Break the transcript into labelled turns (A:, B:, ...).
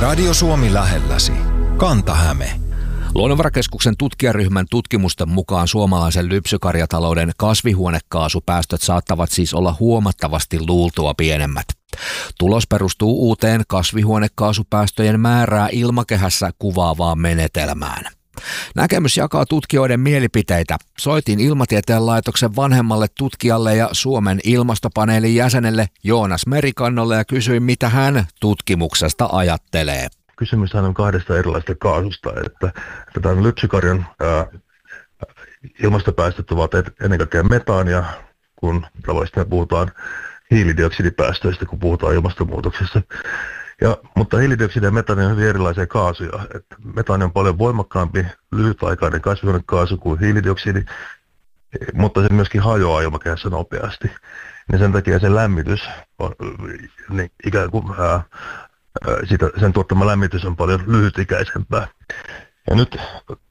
A: Radio Suomi lähelläsi. Kanta-Häme.
B: Luonnonvarakeskuksen tutkijaryhmän tutkimusten mukaan suomalaisen lypsykarjatalouden kasvihuonekaasupäästöt saattavat siis olla huomattavasti luultua pienemmät. Tulos perustuu uuteen kasvihuonekaasupäästöjen määrää ilmakehässä kuvaavaan menetelmään. Näkemys jakaa tutkijoiden mielipiteitä. Soitin Ilmatieteen laitoksen vanhemmalle tutkijalle ja Suomen ilmastopaneelin jäsenelle Joonas Merikannolle ja kysyin, mitä hän tutkimuksesta ajattelee.
C: Kysymyshän on kahdesta erilaisesta kaasusta, että tämän lypsykarjan ilmastopäästöt ovat ennen kaikkea metaania, kun tavallisesti me puhutaan hiilidioksidipäästöistä, kun puhutaan ilmastonmuutoksessa. Mutta hiilidioksidi ja metaani on hyvin erilaisia kaasuja. Että metaani on paljon voimakkaampi, lyhytaikainen kasvihuonekaasu kuin hiilidioksidi, mutta se myöskin hajoaa ilmakehässä nopeasti. Ja sen takia se lämmitys on niin ikään kuin sen tuottama lämmitys on paljon lyhytikäisempää. Ja nyt